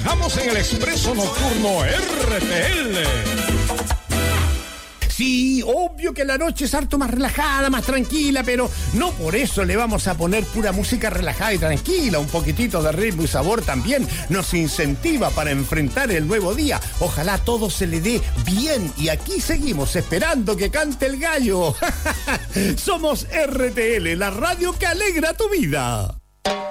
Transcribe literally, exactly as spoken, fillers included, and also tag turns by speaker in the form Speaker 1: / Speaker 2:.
Speaker 1: Viajamos en el expreso nocturno R T L.
Speaker 2: Sí, obvio que la noche es harto más relajada, más tranquila, pero no por eso le vamos a poner pura música relajada y tranquila. Un poquitito de ritmo y sabor también nos incentiva para enfrentar el nuevo día. Ojalá todo se le dé bien y aquí seguimos esperando que cante el gallo. Somos R T L, la radio que alegra tu vida.